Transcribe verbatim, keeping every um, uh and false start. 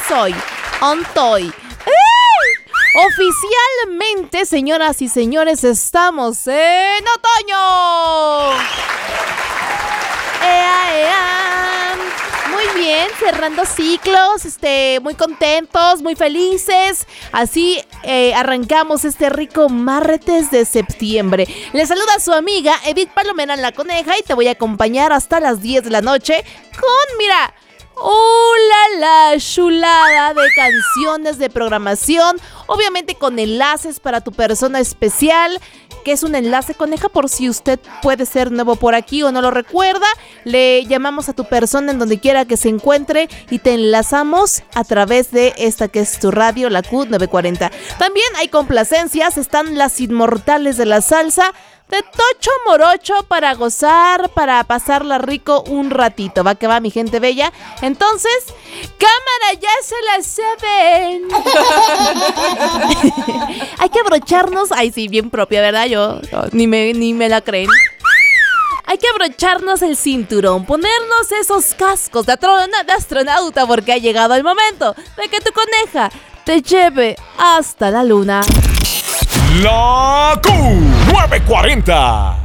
soy. Ontoy. Oficialmente, señoras y señores, estamos en otoño. ¡Ea, ea! Muy bien, cerrando ciclos, este, muy contentos, muy felices. Así eh, arrancamos este rico martes de septiembre. Les saluda su amiga Edith Palomera la Coneja y te voy a acompañar hasta las diez de la noche con, mira, ¡uh, la, la chulada de canciones, de programación! Obviamente con enlaces para tu persona especial. ¿Qué es un enlace, Coneja? Por si usted puede ser nuevo por aquí o no lo recuerda, le llamamos a tu persona en donde quiera que se encuentre y te enlazamos a través de esta que es tu radio, la Q novecientos cuarenta. También hay complacencias, están las inmortales de la salsa, de Tocho Morocho, para gozar, para pasarla rico un ratito. Va que va, mi gente bella. Entonces, cámara, ya se la saben. Hay que abrocharnos. Ay, sí, bien propia, ¿verdad? Yo, yo ni, me, ni me la creen. Hay que abrocharnos el cinturón, ponernos esos cascos de, atrona, de astronauta, porque ha llegado el momento de que tu coneja te lleve hasta la luna. La Q novecientos cuarenta.